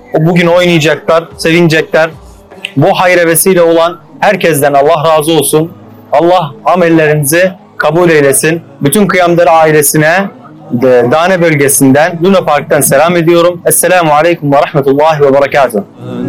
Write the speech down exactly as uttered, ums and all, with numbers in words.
bugün oynayacaklar, sevinecekler. Bu hayra vesile olan herkesten Allah razı olsun. Allah amellerinizi kabul eylesin. Bütün Kıyamdere ailesine de Dane bölgesinden, Luna Park'tan selam ediyorum. Esselamu Aleyküm ve Rahmetullahi ve Berekatuhu.